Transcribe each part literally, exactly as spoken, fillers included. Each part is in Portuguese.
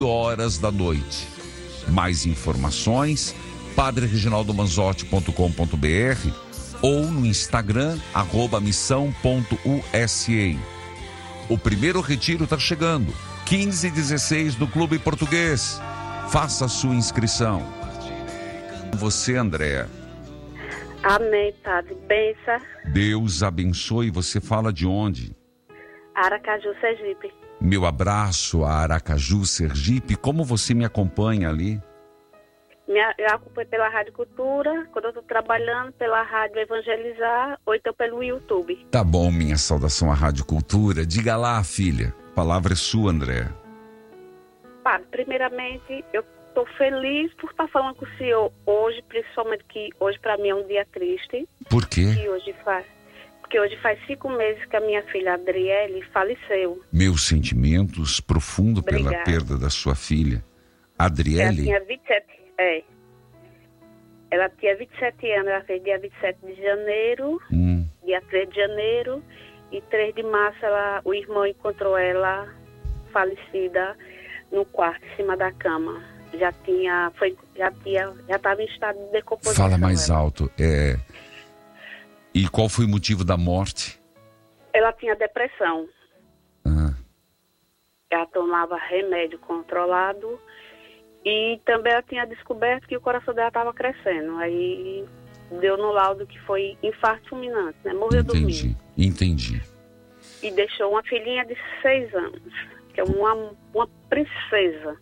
horas da noite. Mais informações, padre reginaldo manzotti ponto com ponto br ou no Instagram, arroba missão ponto u s a. O primeiro retiro está chegando, quinze e dezesseis do Clube Português. Faça a sua inscrição. Você, Andréa. Amém, padre. Bença. Deus abençoe. Você fala de onde? Aracaju, Sergipe. Meu abraço a Aracaju, Sergipe. Como você me acompanha ali? Minha, eu acompanho pela Rádio Cultura, quando eu estou trabalhando, pela Rádio Evangelizar, ou então pelo YouTube. Tá bom, minha saudação à Rádio Cultura. Diga lá, filha. A palavra é sua, André. Padre, primeiramente, eu estou feliz por estar falando com o senhor hoje, principalmente que hoje para mim é um dia triste. Por quê? Que hoje faz, porque hoje faz cinco meses que a minha filha Adriele faleceu. Meus sentimentos profundos pela Obrigada. perda da sua filha. Adriele? Ela tinha vinte e sete, é. Ela tinha vinte e sete anos, ela fez dia vinte e sete de janeiro, Hum. dia três de janeiro, e três de março ela, o irmão encontrou ela falecida no quarto, em cima da cama. Já tinha, foi, já tinha, já estava em estado de decomposição. Fala mais ela. alto. É... E qual foi o motivo da morte? Ela tinha depressão. Ah. Ela tomava remédio controlado e também ela tinha descoberto que o coração dela estava crescendo. Aí deu no laudo que foi infarto fulminante, né? Morreu Entendi, dormindo. entendi. E deixou uma filhinha de seis anos, que é uma, uma princesa.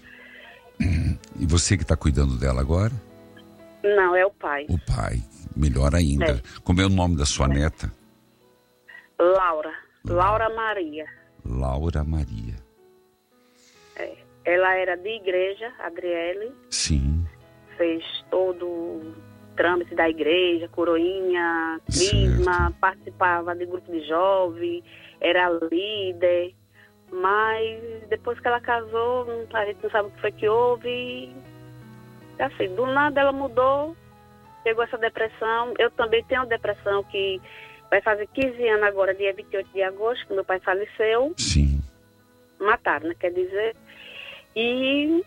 E você que está cuidando dela agora? Não, é o pai. O pai, melhor ainda. É. Como é o nome da sua É. neta? Laura. Laura Maria. Laura Maria. É. Ela era de igreja, Adriele. Sim. Fez todo o trâmite da igreja, coroinha, crisma, participava de grupo de jovem, era líder. Mas depois que ela casou, a gente não sabe o que foi que houve. Assim, do nada ela mudou, pegou essa depressão. Eu também tenho depressão que vai fazer quinze anos agora, dia vinte e oito de agosto, que meu pai faleceu. Sim. Mataram, né? Quer dizer. E,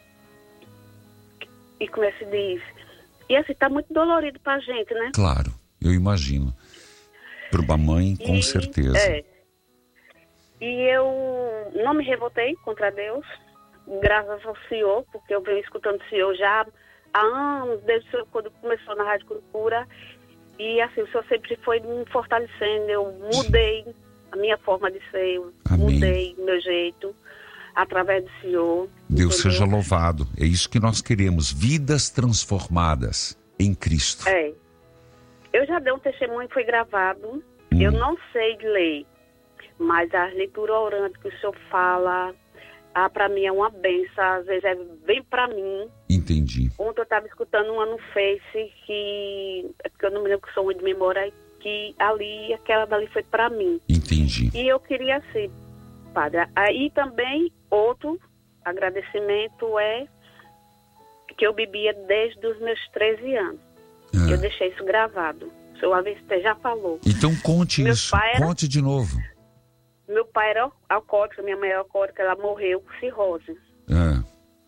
e como é que se diz? E assim, tá muito dolorido pra gente, né? Claro, eu imagino. Para uma mãe, com E, certeza. É. E eu não me revoltei contra Deus, graças ao Senhor, porque eu venho escutando o Senhor já há anos, desde quando começou na Rádio Cultura. E assim, o Senhor sempre foi me fortalecendo. Eu mudei a minha forma de ser, eu Amém. mudei o meu jeito, através do Senhor. Deus entendeu? seja louvado. É isso que nós queremos. Vidas transformadas em Cristo. É. Eu já dei um testemunho, foi gravado. Hum. Eu não sei ler, mas a leitura orante que o senhor fala, ah, para mim é uma benção. Às vezes é bem para mim. Entendi. Ontem eu estava escutando uma no Face que, é porque eu não me lembro que sou muito de memória, que ali, aquela dali foi para mim. Entendi. E eu queria assim, padre. Aí também outro agradecimento é que eu bebia desde os meus treze anos. Ah. Eu deixei isso gravado. O senhor A V C já falou. Então conte Meu isso. pai era- Conte de novo. Meu pai era alcoólico, minha mãe era alcoólica, ela morreu com cirrose. Ah.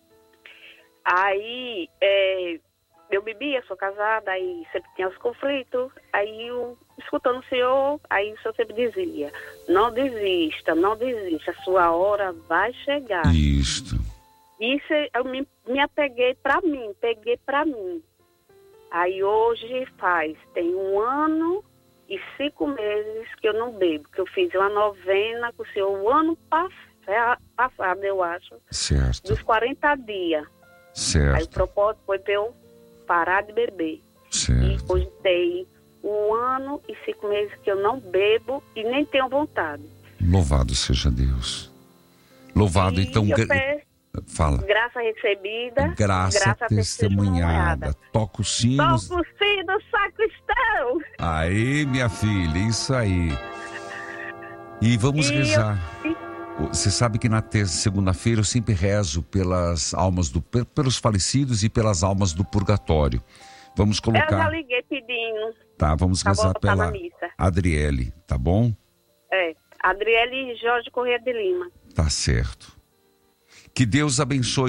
Aí é, eu bebia, sou casada, aí sempre tinha os conflitos. Aí eu, escutando o senhor, aí o senhor sempre dizia: não desista, não desista, a sua hora vai chegar. Isto. Isso eu me, me apeguei pra mim, peguei pra mim. Aí hoje faz, tem um ano e cinco meses que eu não bebo, que eu fiz uma novena com o senhor o ano pass- passado, eu acho, Certo. dos quarenta dias. Aí o Certo. propósito foi pra eu parar de beber. E Certo. hoje tem um ano e cinco meses que eu não bebo e nem tenho vontade. Louvado seja Deus. Louvado, E então. eu gra- peço Fala. graça recebida, Graça testemunhada. Toca os sinos. Toca o sino, sacristão. Aí, minha filha, isso aí. E vamos E rezar. eu- Você sabe que na terça, segunda-feira eu sempre rezo pelas almas do, pe- pelos falecidos e pelas almas do purgatório. Vamos Eu já colocar. liguei pedindo Tá, vamos pra rezar voltar na pela missa. Adriele, tá bom? É, Adriele Jorge Corrêa de Lima. Tá certo. Que Deus abençoe